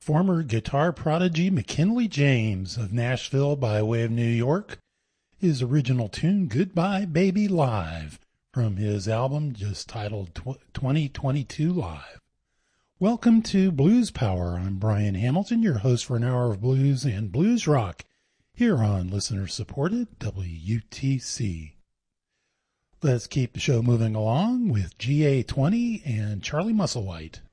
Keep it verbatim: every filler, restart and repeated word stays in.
Former guitar prodigy McKinley James of Nashville by way of New York. His original tune, Goodbye Baby Live, from his album just titled twenty twenty-two Live. Welcome to Blues Power. I'm Brian Hamilton, your host for an hour of blues and blues rock here on listener-supported W U T C. Let's keep the show moving along with G A twenty and Charlie Musselwhite.